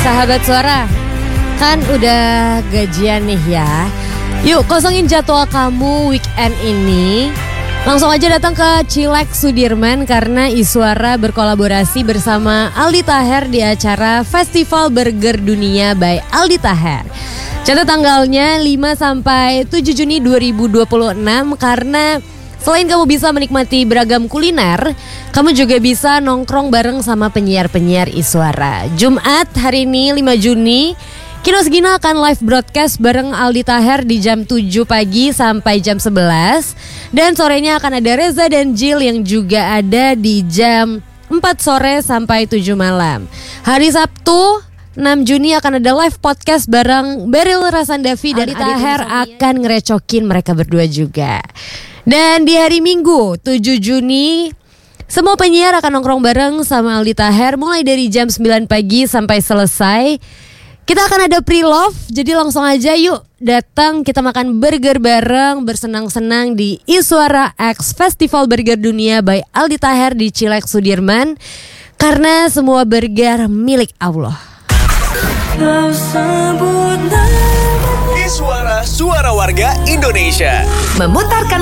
Sahabat Suara, kan udah gajian nih ya. Yuk kosongin jadwal kamu weekend ini. Langsung aja datang ke Chilex Sudirman karena Iswara berkolaborasi bersama Aldi Taher di acara Festival Burger Dunia by Aldi Taher. Catat tanggalnya 5-7 Juni 2026 karena selain kamu bisa menikmati beragam kuliner, kamu juga bisa nongkrong bareng sama penyiar-penyiar Iswara. Jumat hari ini 5 Juni, Kinos Gina akan live broadcast bareng Aldi Taher di jam 7 pagi sampai jam 11. Dan sorenya akan ada Reza dan Jill yang juga ada di jam 4 sore sampai 7 malam. Hari Sabtu 6 Juni akan ada live podcast bareng Beryl Rasandavi dan Aldi Taher akan ngerecokin mereka berdua juga. Dan di hari Minggu 7 Juni semua penyiar akan nongkrong bareng sama Aldi Taher mulai dari jam 9 pagi sampai selesai. Kita akan ada pre-love, jadi langsung aja yuk datang kita makan burger bareng bersenang-senang di Iswara X Festival Burger Dunia by Aldi Taher di Chilex Sudirman. Karena semua burger milik Allah. Iswara, suara warga Indonesia. Memutarkan